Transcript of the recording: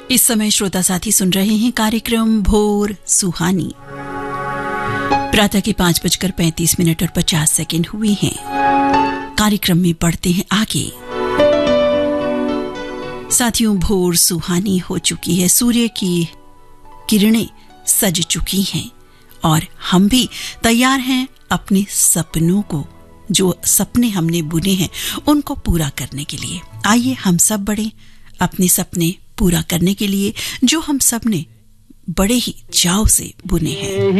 इस समय श्रोता साथी सुन रहे हैं कार्यक्रम भोर सुहानी। प्रातः के 5:35 और 50 सेकंड हुए हैं। कार्यक्रम में बढ़ते हैं आगे। साथियों, भोर सुहानी हो चुकी है, सूर्य की किरणें सज चुकी हैं और हम भी तैयार हैं अपने सपनों को, जो सपने हमने बुने हैं उनको पूरा करने के लिए। आइए हम सब बढ़े अपने सपने पूरा करने के लिए, जो हम सब ने बड़े ही चाव से बुने हैं।